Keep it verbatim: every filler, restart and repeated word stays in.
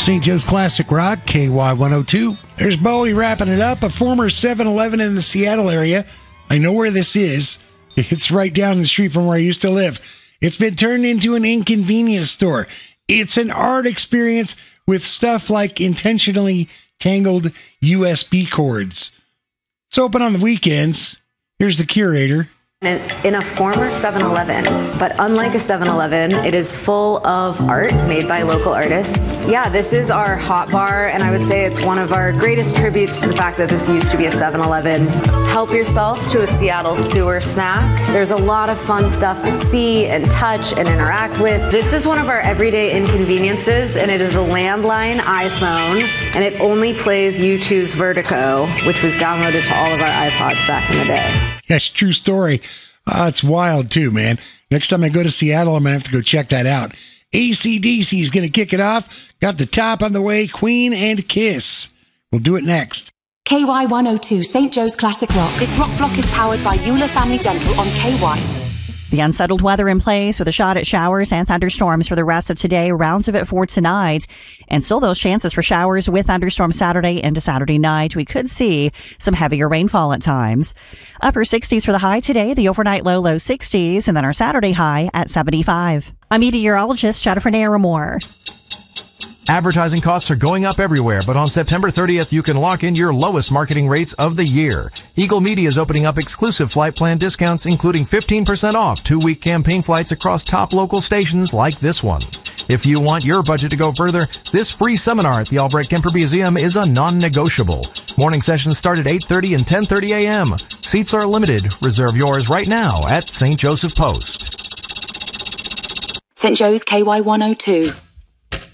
Saint Joe's Classic Rock, K Y one oh two. There's Bowie wrapping it up. A former seven eleven in the Seattle area. I know where this is. It's right down the street from where I used to live. It's been turned into an inconvenience store. It's an art experience with stuff like intentionally tangled U S B cords. It's open on the weekends. Here's the curator. It's in a former seven eleven, but unlike a seven eleven, it is full of art made by local artists. Yeah, this is our hot bar, and I would say it's one of our greatest tributes to the fact that this used to be a seven eleven. Help yourself to a Seattle sewer snack. There's a lot of fun stuff to see and touch and interact with. This is one of our everyday inconveniences, and it is a landline iPhone, and it only plays U two's Vertigo, which was downloaded to all of our iPods back in the day. That's a true story. Uh, it's wild, too, man. Next time I go to Seattle, I'm going to have to go check that out. A C D C is going to kick it off. Got the top on the way, Queen and Kiss. We'll do it next. K Y one oh two, Saint Joe's Classic Rock. This rock block is powered by Euler Family Dental on K Y. The unsettled weather in place with a shot at showers and thunderstorms for the rest of today. Rounds of it for tonight. And still those chances for showers with thunderstorms Saturday into Saturday night. We could see some heavier rainfall at times. Upper sixties for the high today. The overnight low, low sixties. And then our Saturday high at seventy-five. I'm meteorologist Jennifer Naramore. Advertising costs are going up everywhere, but on September thirtieth, you can lock in your lowest marketing rates of the year. Eagle Media is opening up exclusive flight plan discounts, including fifteen percent off two-week campaign flights across top local stations like this one. If you want your budget to go further, this free seminar at the Albrecht Kemper Museum is a non-negotiable. Morning sessions start at eight thirty and ten thirty a.m. Seats are limited. Reserve yours right now at Saint Joseph Post. Saint Joe's K Y one oh two.